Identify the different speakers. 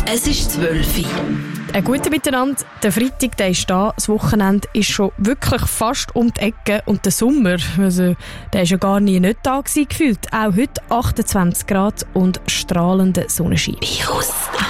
Speaker 1: Es ist 12 Uhr.
Speaker 2: Ein guter Miteinander. Der Freitag, der ist da. Das Wochenende ist schon wirklich fast um die Ecke. Und der Sommer, der ist ja gar nie nicht da gewesen, gefühlt. Auch heute 28 Grad und strahlender Sonnenschein.
Speaker 1: Virus.